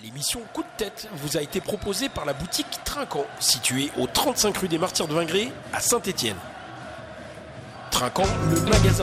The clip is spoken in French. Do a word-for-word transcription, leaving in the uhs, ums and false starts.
L'émission Coup de tête vous a été proposée par la boutique Trinquant, située au trente-cinq rue des Martyrs de Vingré à Saint-Étienne. Trinquant, le magasin